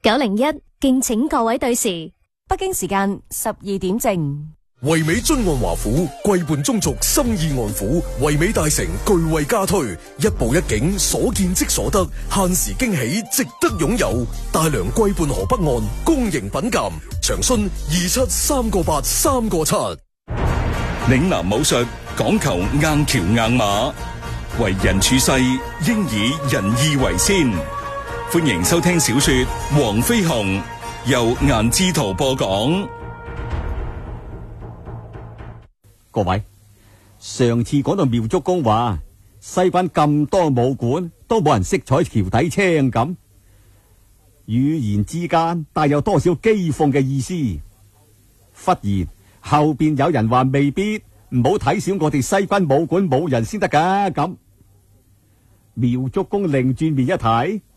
901，敬請各位對時。 北京時間12點正。 唯美津岸華府，貴伴中族，心意安撫。唯美大城巨惠加推，一步一景，所見即所得，限時驚喜，值得擁有。大良貴伴河北岸，公營品鑒，長春27398397。 嶺南武術講求硬橋硬馬，為人處世應以仁義為先。歡迎收聽小說《黃飛鴻》，由顏志圖播講。 各位，上次講到妙竹公話西關咁多武館都冇人識採橋底青咁，語言之間帶有多少譏諷嘅意思。忽然後邊有人話未必，唔好睇小我哋西關武館冇人先得噶咁。妙竹公擰轉面一睇，